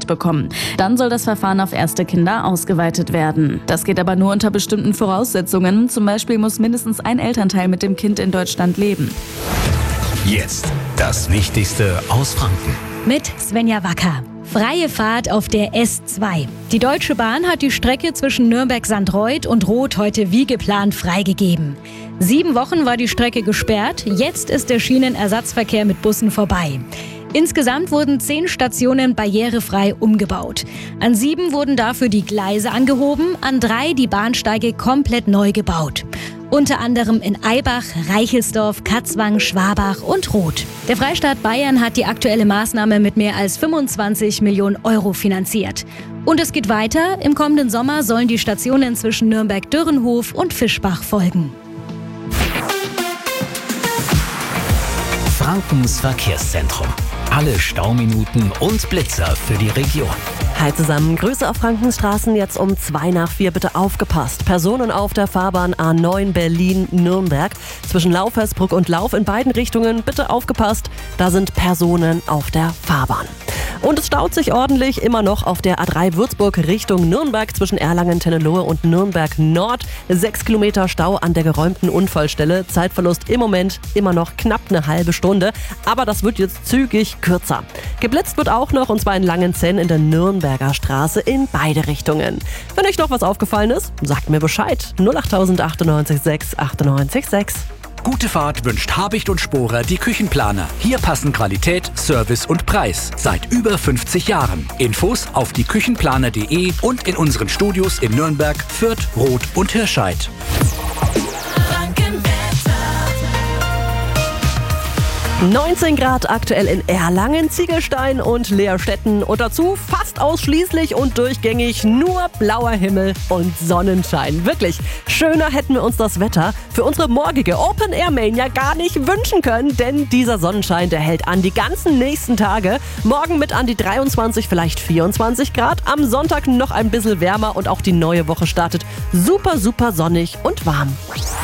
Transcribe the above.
Kind bekommen. Dann soll das Verfahren auf erste Kinder ausgeweitet werden. Das geht aber nur unter bestimmten Voraussetzungen. Zum Beispiel muss mindestens ein Elternteil mit dem Kind in Deutschland leben. Jetzt das Wichtigste aus Franken. Mit Svenja Wacker. Freie Fahrt auf der S2. Die Deutsche Bahn hat die Strecke zwischen Nürnberg-Sandreuth und Roth heute wie geplant freigegeben. 7 Wochen war die Strecke gesperrt, jetzt ist der Schienenersatzverkehr mit Bussen vorbei. Insgesamt wurden 10 Stationen barrierefrei umgebaut. An 7 wurden dafür die Gleise angehoben, an 3 die Bahnsteige komplett neu gebaut. Unter anderem in Eibach, Reichelsdorf, Katzwang, Schwabach und Roth. Der Freistaat Bayern hat die aktuelle Maßnahme mit mehr als 25 Millionen Euro finanziert. Und es geht weiter. Im kommenden Sommer sollen die Stationen zwischen Nürnberg-Dürrenhof und Fischbach folgen. Frankens Verkehrszentrum. Alle Stauminuten und Blitzer für die Region. Hi zusammen, Grüße auf Frankens Straßen, jetzt um 3:45, bitte aufgepasst. Personen auf der Fahrbahn A9 Berlin-Nürnberg. Zwischen Laufersbruck und Lauf in beiden Richtungen, bitte aufgepasst, da sind Personen auf der Fahrbahn. Und es staut sich ordentlich immer noch auf der A3 Würzburg Richtung Nürnberg zwischen Erlangen-Tennelohe und Nürnberg Nord. 6 Kilometer Stau an der geräumten Unfallstelle. Zeitverlust im Moment immer noch knapp eine halbe Stunde. Aber das wird jetzt zügig kürzer. Geblitzt wird auch noch, und zwar in Langenzenn in der Nürnberger Straße in beide Richtungen. Wenn euch noch was aufgefallen ist, sagt mir Bescheid. 08000 98 6 98 6. Gute Fahrt wünscht Habicht und Sporer die Küchenplaner. Hier passen Qualität, Service und Preis. Seit über 50 Jahren. Infos auf dieküchenplaner.de und in unseren Studios in Nürnberg, Fürth, Roth und Hirscheid. 19 Grad aktuell in Erlangen, Ziegelstein und Leerstetten und dazu fast ausschließlich und durchgängig nur blauer Himmel und Sonnenschein. Wirklich, schöner hätten wir uns das Wetter für unsere morgige Open Air Mania gar nicht wünschen können, denn dieser Sonnenschein, der hält an die ganzen nächsten Tage. Morgen mit an die 23, vielleicht 24 Grad, am Sonntag noch ein bisschen wärmer und auch die neue Woche startet super, super sonnig und warm.